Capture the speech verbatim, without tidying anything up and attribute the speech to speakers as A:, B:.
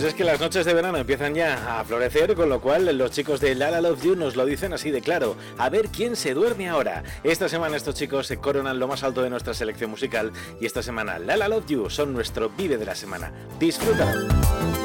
A: Pues es que las noches de verano empiezan ya a florecer, con lo cual los chicos de La La Love You nos lo dicen así de claro. A ver quién se duerme ahora. Esta semana estos chicos se coronan lo más alto de nuestra selección musical y esta semana La La Love You son nuestro vive de la semana. Disfrútalo.